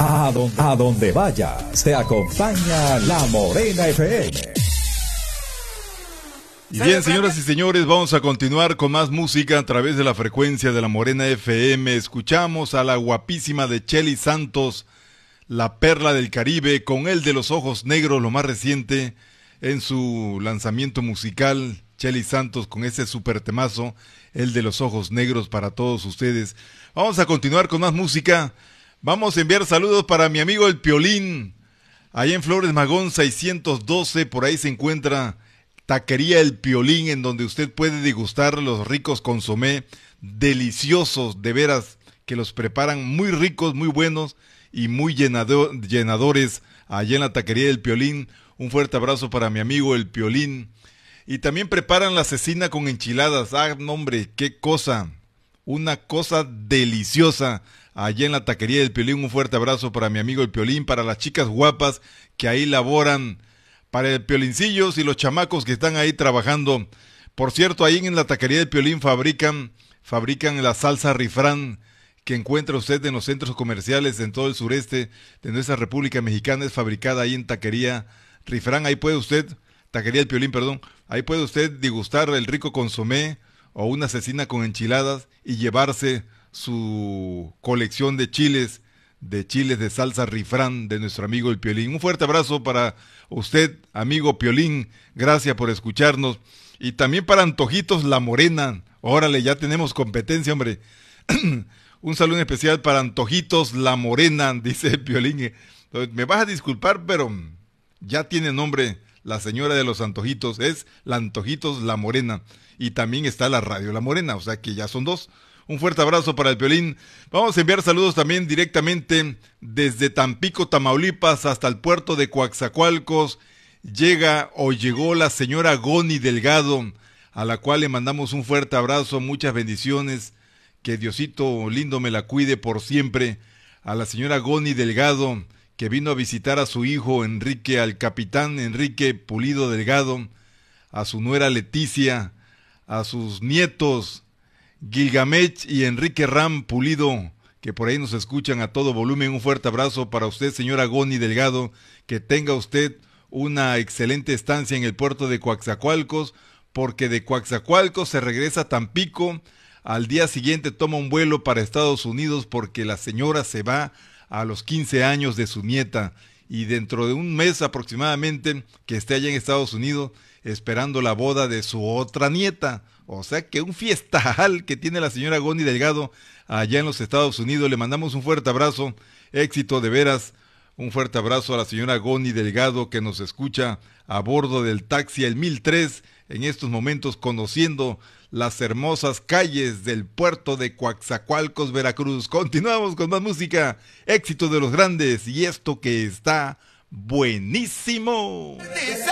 A donde vayas, te acompaña La Morena FM. Y bien, señoras y señores, vamos a continuar con más música a través de la frecuencia de La Morena FM. Escuchamos a la guapísima de Chely Santos, la perla del Caribe, con El de los Ojos Negros, lo más reciente en su lanzamiento musical. Chely Santos con ese super temazo, El de los Ojos Negros, para todos ustedes. Vamos a continuar con más música. Vamos a enviar saludos para mi amigo el Piolín, allá en Flores Magón 612, por ahí se encuentra Taquería El Piolín, en donde usted puede degustar los ricos consomé, deliciosos, de veras, que los preparan muy ricos, muy buenos y muy llenadores, allá en la Taquería El Piolín. Un fuerte abrazo para mi amigo el Piolín. Y también preparan la cecina con enchiladas. Ah, no, hombre, qué cosa, una cosa deliciosa. Allá en la Taquería del Piolín, un fuerte abrazo para mi amigo el Piolín, para las chicas guapas que ahí laboran, para el Piolincillos y los chamacos que están ahí trabajando. Por cierto, ahí en la Taquería del Piolín fabrican la salsa rifrán que encuentra usted en los centros comerciales en todo el sureste de nuestra República Mexicana. Es fabricada ahí en Taquería Rifrán. Ahí puede usted, Taquería del Piolín, perdón, ahí puede usted degustar el rico consomé o una cecina con enchiladas y llevarse su colección de chiles de salsa rifrán de nuestro amigo el Piolín. Un fuerte abrazo para usted, amigo Piolín, gracias por escucharnos. Y también para Antojitos La Morena, órale, ya tenemos competencia, hombre. Un saludo especial para Antojitos La Morena, dice el Piolín. Me vas a disculpar, pero ya tiene nombre la señora de los antojitos, es la Antojitos La Morena. Y también está la Radio La Morena, o sea que ya son dos. Un fuerte abrazo para el Piolín. Vamos a enviar saludos también directamente desde Tampico, Tamaulipas, hasta el puerto de Coatzacoalcos. Llegó la señora Goni Delgado, a la cual le mandamos un fuerte abrazo, muchas bendiciones. Que Diosito lindo me la cuide por siempre. A la señora Goni Delgado, que vino a visitar a su hijo Enrique, al capitán Enrique Pulido Delgado, a su nuera Leticia, a sus nietos Gilgamech y Enrique Ram Pulido, que por ahí nos escuchan a todo volumen. Un fuerte abrazo para usted, señora Goni Delgado, que tenga usted una excelente estancia en el puerto de Coatzacoalcos, porque de Coatzacoalcos se regresa a Tampico, al día siguiente toma un vuelo para Estados Unidos, porque la señora se va a los 15 años de su nieta, y dentro de un mes aproximadamente que esté allá en Estados Unidos, esperando la boda de su otra nieta. O sea que un fiestal que tiene la señora Goni Delgado allá en los Estados Unidos. Le mandamos un fuerte abrazo, éxito de veras. Un fuerte abrazo a la señora Goni Delgado, que nos escucha a bordo del taxi el 1003 en estos momentos, conociendo las hermosas calles del puerto de Coatzacoalcos, Veracruz. Continuamos con más música, éxito de los grandes, y esto que está buenísimo.